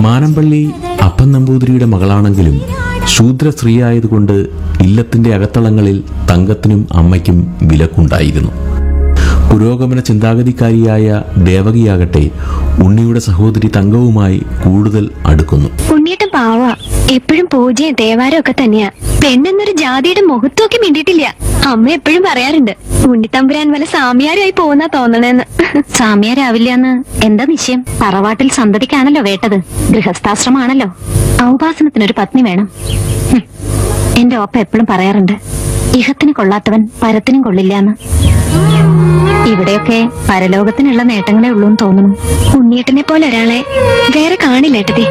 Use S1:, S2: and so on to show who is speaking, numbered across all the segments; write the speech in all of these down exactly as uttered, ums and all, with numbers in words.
S1: മാനമ്പള്ളി അപ്പൻ നമ്പൂതിരിയുടെ മകളാണെങ്കിലും ശൂദ്ര സ്ത്രീയായതുകൊണ്ട് ഇല്ലത്തിന്റെ അകത്തളങ്ങളിൽ തങ്കത്തിനും അമ്മയ്ക്കും വിലക്കുണ്ടായിരുന്നു. പുരോഗമന ചിന്താഗതിക്കാരിയായ ദേവകിയാകട്ടെ ഉണ്ണിയുടെ സഹോദരി തങ്കവുമായി കൂടുതൽ അടുക്കുന്നു.
S2: ഉണ്ണിയേട്ടൻ പാവ, എപ്പോഴും പൂജയും ദേവാരം ഒക്കെ തന്നെയാ. പെണ്ണെന്നൊരു ജാതിയുടെ മുഖത്തൊക്കെ മിണ്ടിയിട്ടില്ല. അമ്മ എപ്പോഴും പറയാറുണ്ട്, ഉണ്ണിത്തമ്പുരാൻ വല്ല സാമിയാരായി പോകുന്നാ തോന്നണേന്ന്. സാമിയാരാവില്ലെന്ന് എന്താ നിശ്ചയം? തറവാട്ടിൽ സന്തതിക്കാണല്ലോ വേട്ടത്. ഗൃഹസ്ഥാശ്രമാണല്ലോ. ഔപാസനത്തിനൊരു പത്നി വേണം. എന്റെ ഒപ്പ എപ്പോഴും പറയാറുണ്ട്, ഇഹത്തിന് കൊള്ളാത്തവൻ പരത്തിനും കൊള്ളില്ലാന്ന്. ഇവിടെയൊക്കെ പരലോകത്തിനുള്ള നേട്ടങ്ങളെ ഉള്ളൂന്ന് തോന്നുന്നു. ഉണ്ണിയേട്ടനെ പോലെ ഒരാളെ വേറെ കാണില്ലേട്ടതി.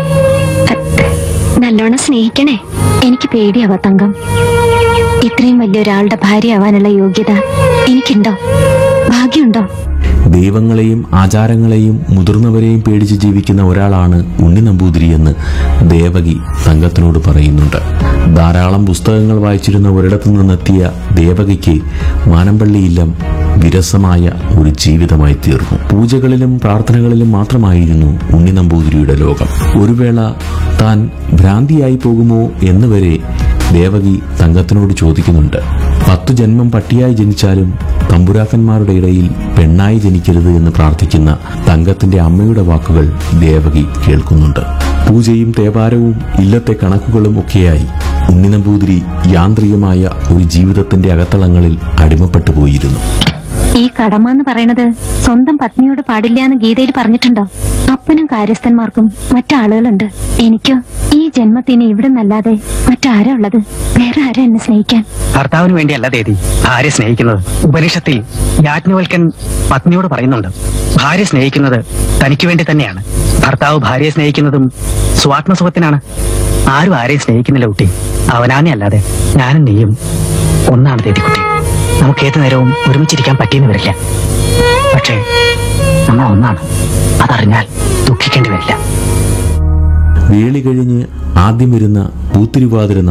S2: നല്ലോണം സ്നേഹിക്കണേ. എനിക്ക് പേടിയാവാ തങ്കം. ഇത്രയും വലിയൊരാളുടെ ഭാര്യയാവാനുള്ള യോഗ്യത എനിക്കുണ്ടോ? ഭാഗ്യമുണ്ടോ?
S1: ദൈവങ്ങളെയും ആചാരങ്ങളെയും മുതിർന്നവരെയും പേടിച്ച് ജീവിക്കുന്ന ഒരാളാണ് ഉണ്ണി നമ്പൂതിരി എന്ന് ദേവകി തങ്കത്തിനോട് പറയുന്നുണ്ട്. ധാരാളം പുസ്തകങ്ങൾ വായിച്ചിരുന്ന ഒരിടത്തു നിന്നെത്തിയ ദേവകിക്ക് മാനമ്പള്ളി ഇല്ലം വിരസമായ ഒരു ജീവിതമായി തീർന്നു. പൂജകളിലും പ്രാർത്ഥനകളിലും മാത്രമായിരുന്നു ഉണ്ണി നമ്പൂതിരിയുടെ ലോകം. ഒരു വേള താൻ ഭ്രാന്തിയായി പോകുമോ എന്ന് വരെ ദേവകി തങ്കത്തിനോട് ചോദിക്കുന്നുണ്ട്. പത്തു ജന്മം പട്ടിയായി ജനിച്ചാലും തമ്പുരാക്കന്മാരുടെ ഇടയിൽ പെണ്ണായി ജനിക്കരുത് എന്ന് പ്രാർത്ഥിക്കുന്ന തങ്കത്തിന്റെ അമ്മയുടെ വാക്കുകൾ ദേവകി കേൾക്കുന്നുണ്ട്. പൂജയും തേവാരവും ഇല്ലത്തെ കണക്കുകളും ഒക്കെയായി ഉണ്ണി നമ്പൂതിരി യാന്ത്രികമായ ഒരു ജീവിതത്തിന്റെ അകത്തളങ്ങളിൽ അടിമപ്പെട്ടു പോയിരുന്നു.
S2: ഈ കടമ എന്ന് പറയുന്നത് സ്വന്തം പത്നിയോട് പാടില്ല എന്ന് ഗീതയിൽ പറഞ്ഞിട്ടുണ്ടോ? അപ്പനും കാര്യസ്ഥന്മാർക്കും മറ്റാളുകളുണ്ട്. എനിക്കോ ഈ ജന്മത്തിന് ഇവിടെ നല്ലാതെ മറ്റാരാ ഉള്ളത്? വേറെ ആരാ എന്നെ സ്നേഹിക്കാൻ?
S3: ഭർത്താവിന് വേണ്ടിയല്ല ദേവി ഭാര്യ സ്നേഹിക്കുന്നത്. ഉപനിഷത്തിൽ യാജ്ഞവൽക്കൻ പത്നിയോട് പറയുന്നുണ്ട്, ഭാര്യ സ്നേഹിക്കുന്നത് തനിക്ക് വേണ്ടി തന്നെയാണ്. ഭർത്താവ് ഭാര്യയെ സ്നേഹിക്കുന്നതും സ്വാത്മസുഖത്തിനാണ്. ആരും ആരെയും സ്നേഹിക്കുന്നില്ല കുട്ടി, അവനാനെ അല്ലാതെ. ഞാനും നീയും ഒന്നാണ് ദേവിക്കുട്ടി. നമുക്ക് ഏതു നേരവും ഒരുമിച്ചിരിക്കാൻ പറ്റിയെന്ന് വരില്ല, പക്ഷേ നമ്മൾ ഒന്നാണ്. അതറിഞ്ഞാൽ ദുഃഖിക്കേണ്ടി വരില്ല.
S1: വേളി കഴിഞ്ഞ് ആദ്യം വരുന്ന പൂത്തിരുവാതിര